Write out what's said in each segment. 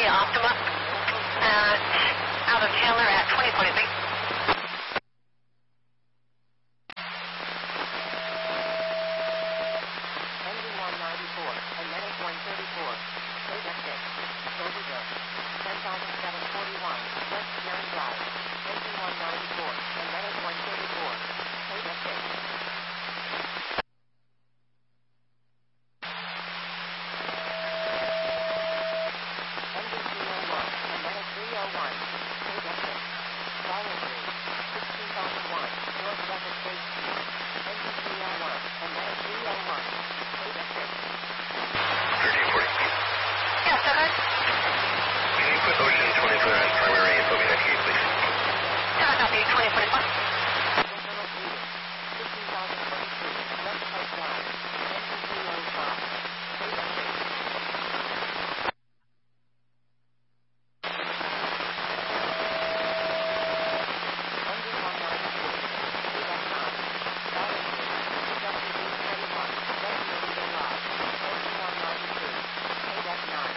India Optima, out of Chandler at 2043. Engine 194, and medic 134. Data 6. Overgo. 10,741, West Sierra Drive. Engine 194, and medic 134. Data 6. Engine 301, and medic 301. Data 6. Volume 3. 16,001, North Level State Street. Engine 301, and medic 301. Data 6. 1340. Yeah, 7. Can you put Ocean 24 on primary info behind you, please? 7 copy, 2041. Internal reading. 15,023, West Coast Drive. Engine 305. Data 6. Engine 193, Data 9. Volume 3. WD21, Regular Lodge. Engine 193, Data 9.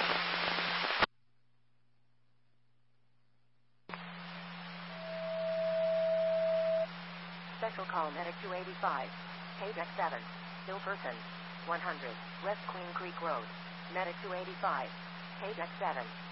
Special call medic 285. Paydeck 7. Still person. 100. West Queen Creek Road. Medic 285. Paydeck 7.